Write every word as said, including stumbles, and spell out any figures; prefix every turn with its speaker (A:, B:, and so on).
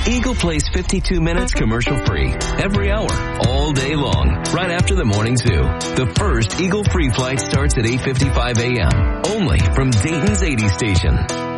A: Eagle plays fifty-two minutes commercial-free every hour, all day long, right after the morning zoo. The first Eagle free flight starts at eight fifty-five a.m., only from Dayton's eighty station.